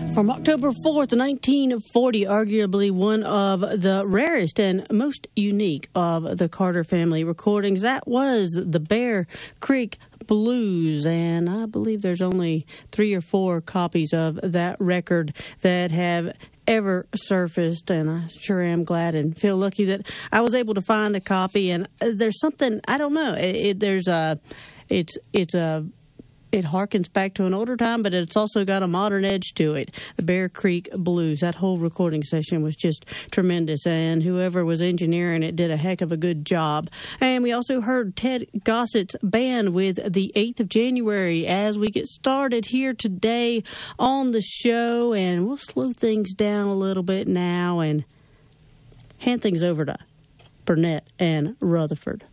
From October 4th, 1940, arguably one of the rarest and most unique of the Carter family recordings, that was the Bear Creek Blues, and I believe there's only 3 or 4 copies of that record that have ever surfaced, and I sure am glad and feel lucky that I was able to find a copy. And there's something, I don't know, it harkens back to an older time, but it's also got a modern edge to it. The Bear Creek Blues, that whole recording session was just tremendous, and whoever was engineering it did a heck of a good job. And we also heard Ted Gossett's band with the 8th of January as we get started here today on the show, and we'll slow things down a little bit now and hand things over to Burnett and Rutherford.